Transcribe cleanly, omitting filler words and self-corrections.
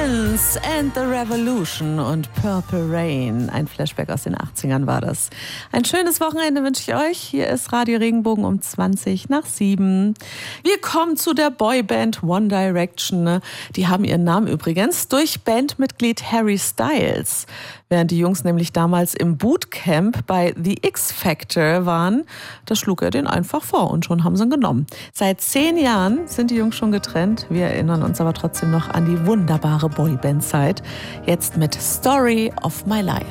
Prince and the Revolution und Purple Rain. Ein Flashback aus den 80ern war das. Ein schönes Wochenende wünsche ich euch. Hier ist Radio Regenbogen um 7:20. Wir kommen zu der Boyband One Direction. Die haben ihren Namen übrigens durch Bandmitglied Harry Styles. Während die Jungs nämlich damals im Bootcamp bei The X Factor waren, da schlug er den einfach vor und schon haben sie ihn genommen. Seit 10 Jahren sind die Jungs schon getrennt. Wir erinnern uns aber trotzdem noch an die wunderbare Boyband-Zeit. Jetzt mit Story of My Life.